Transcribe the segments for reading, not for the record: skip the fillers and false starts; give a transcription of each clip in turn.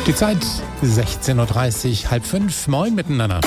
Die Zeit 16.30 Uhr, halb fünf, moin miteinander.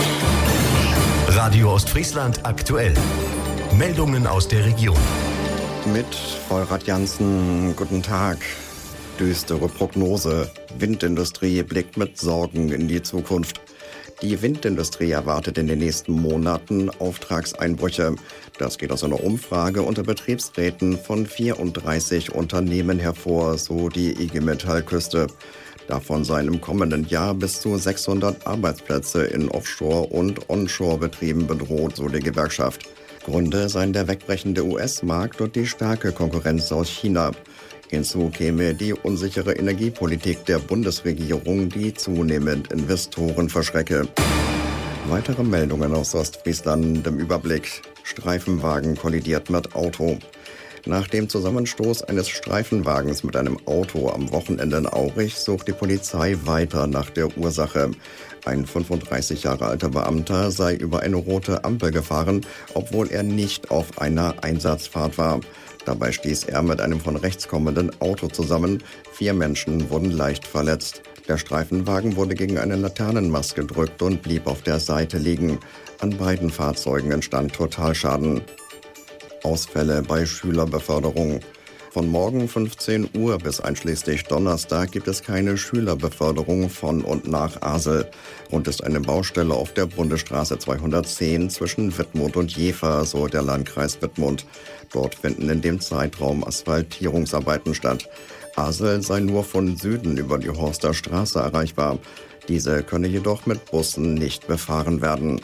Radio Ostfriesland aktuell. Meldungen aus der Region. Mit Volrad Jansen, guten Tag. Düstere Prognose. Windindustrie blickt mit Sorgen in die Zukunft. Die Windindustrie erwartet in den nächsten Monaten Auftragseinbrüche. Das geht aus einer Umfrage unter Betriebsräten von 34 Unternehmen hervor, so die IG Metall Küste. Davon seien im kommenden Jahr bis zu 600 Arbeitsplätze in Offshore- und Onshore-Betrieben bedroht, so die Gewerkschaft. Gründe seien der wegbrechende US-Markt und die starke Konkurrenz aus China. Hinzu käme die unsichere Energiepolitik der Bundesregierung, die zunehmend Investoren verschrecke. Weitere Meldungen aus Ostfriesland im Überblick. Streifenwagen kollidiert mit Auto. Nach dem Zusammenstoß eines Streifenwagens mit einem Auto am Wochenende in Aurich sucht die Polizei weiter nach der Ursache. Ein 35 Jahre alter Beamter sei über eine rote Ampel gefahren, obwohl er nicht auf einer Einsatzfahrt war. Dabei stieß er mit einem von rechts kommenden Auto zusammen. 4 Menschen wurden leicht verletzt. Der Streifenwagen wurde gegen eine Laternenmast gedrückt und blieb auf der Seite liegen. An beiden Fahrzeugen entstand Totalschaden. Ausfälle bei Schülerbeförderung. Von morgen 15 Uhr bis einschließlich Donnerstag gibt es keine Schülerbeförderung von und nach Asel. Rund ist eine Baustelle auf der Bundesstraße 210 zwischen Wittmund und Jever, so der Landkreis Wittmund. Dort finden in dem Zeitraum Asphaltierungsarbeiten statt. Asel sei nur von Süden über die Horster Straße erreichbar. Diese könne jedoch mit Bussen nicht befahren werden.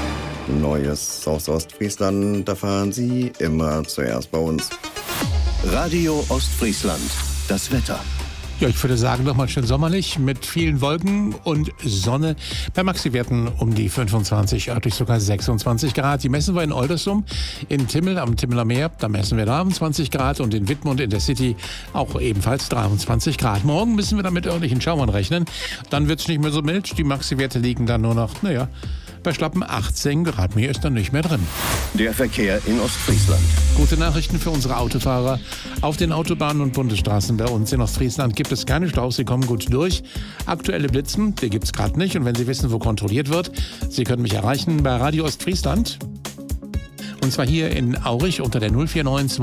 Neues aus Ostfriesland, da fahren Sie immer zuerst bei uns. Radio Ostfriesland, das Wetter. Ja, ich würde sagen, nochmal schön sommerlich mit vielen Wolken und Sonne. Bei Maxi-Werten um die 25, örtlich sogar 26 Grad. Die messen wir in Oldersum, in Timmel am Timmeler Meer. Da messen wir 23 Grad und in Wittmund in der City auch ebenfalls 23 Grad. Morgen müssen wir dann mit örtlichen Schauern rechnen. Dann wird es nicht mehr so mild. Die Maxi-Werte liegen dann nur noch, bei schlappen 18 Grad. Mehr ist dann nicht mehr drin. Der Verkehr in Ostfriesland. Gute Nachrichten für unsere Autofahrer. Auf den Autobahnen und Bundesstraßen bei uns in Ostfriesland gibt es keine Staus. Sie kommen gut durch. Aktuelle Blitzen, die gibt es gerade nicht. Und wenn Sie wissen, wo kontrolliert wird, Sie können mich erreichen bei Radio Ostfriesland. Und zwar hier in Aurich unter der 049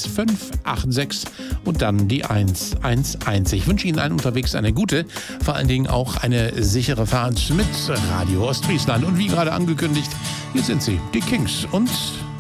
21586 und dann die 111. Ich wünsche Ihnen allen unterwegs eine gute, vor allen Dingen auch eine sichere Fahrt mit Radio Ostfriesland. Und wie gerade angekündigt, hier sind sie, die Kings und